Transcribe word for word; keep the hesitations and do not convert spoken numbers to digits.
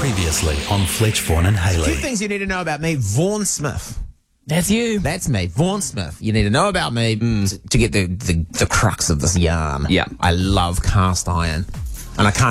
Previously on Fletch, Vaughan and Two Haley. things you need to know about me. Vaughan Smith. That's you. That's me. Vaughan Smith. You need to know about me to, to get the, the, the crux of this yarn. Yeah. I love cast iron. And I can't